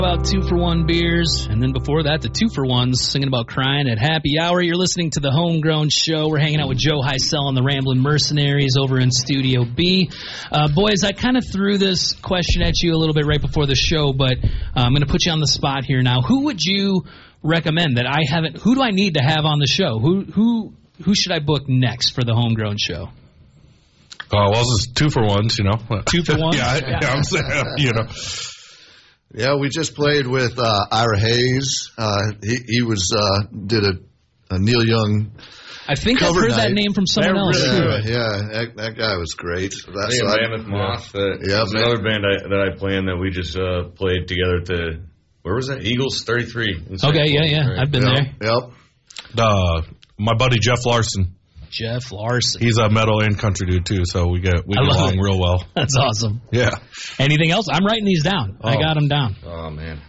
About 2-for-1 beers, and then before that, the 2-for-1s, singing about crying at happy hour. You're listening to the Homegrown Show. We're hanging out with Joe Heisel and the Ramblin' Mercenaries over in Studio B. Boys, I kind of threw this question at you a little bit right before the show, but I'm going to put you on the spot here now. Who would you recommend that I haven't? Who do I need to have on the show? Who should I book next for the Homegrown Show? Well, this is 2-for-1s, you know. 2-for-1? yeah, I'm saying, you know. Yeah, we just played with Ira Hayes. He was did a Neil Young. I think I've heard that name from someone else. Really that guy was great. That's Mammoth Moth. That's another band that I play in that we just played together at the, where was that? Eagles 33. Okay, yeah. Right. I've been there. Yep. My buddy Jeff Larson. Jeff Larson. He's a metal and country dude too, so we get along real well. That's awesome. Yeah. Anything else? I'm writing these down. I got them down. Oh man.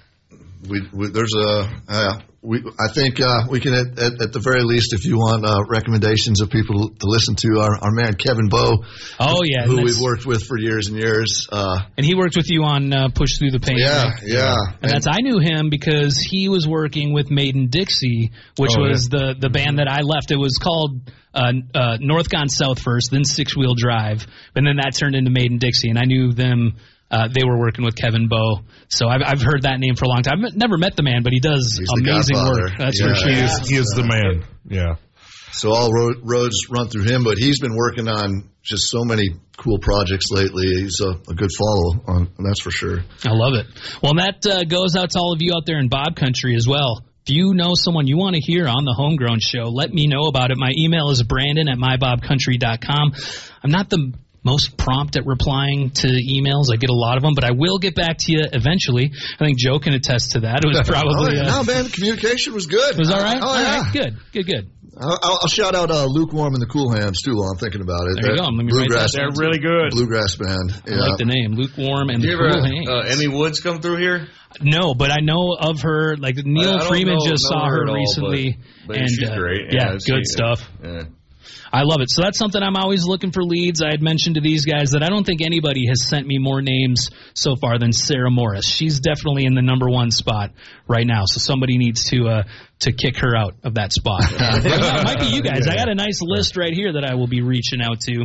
I think we can at the very least, if you want recommendations of people to listen to, our man Kevin Bowe. Oh yeah, who we've worked with for years and years. And he worked with you on Push Through the Pain. Yeah. And I knew him because he was working with Maiden Dixie, which was the band that I left. It was called North Gone South first, then Six Wheel Drive, and then that turned into Maiden Dixie, and I knew them. They were working with Kevin Bowe, so I've heard that name for a long time. I've never met the man, but he does amazing work. That's for sure. He is the man. Yeah. So all roads run through him, but he's been working on just so many cool projects lately. He's a good follow on, that's for sure. I love it. Well, and that goes out to all of you out there in Bob Country as well. If you know someone you want to hear on the Homegrown Show, let me know about it. My email is brandon@mybobcountry.com. I'm not the most prompt at replying to emails. I get a lot of them, but I will get back to you eventually. I think Joe can attest to that. It was probably... no, man, the communication was good. It was all right? All right, Good. I'll shout out Lukewarm and the Cool Hands, too, while I'm thinking about it. There you go. Let me write that. They're really good. Bluegrass band. I like the name, Lukewarm and the Cool Hands. Emmy Woods come through here? No, but I know of her. Like Neil Freeman just saw her recently. But she's great. Yeah, good stuff. Yeah. I love it. So that's something I'm always looking for leads. I had mentioned to these guys that I don't think anybody has sent me more names so far than Sarah Morris. She's definitely in the number one spot right now. So somebody needs to kick her out of that spot. It might be you guys. I got a nice list right here that I will be reaching out to.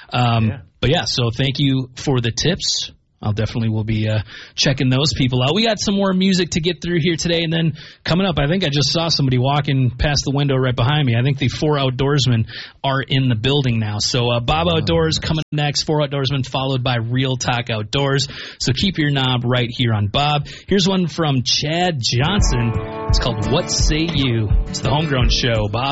But yeah, so thank you for the tips. I'll definitely will be checking those people out. We got some more music to get through here today, and then coming up, I think I just saw somebody walking past the window right behind me. I think the 4 Outdoorsmen are in the building now. So Bob Outdoors coming next, 4 Outdoorsmen followed by Real Talk Outdoors. So keep your knob right here on Bob. Here's one from Chad Johnson. It's called What Say You? It's the Homegrown Show. Bob.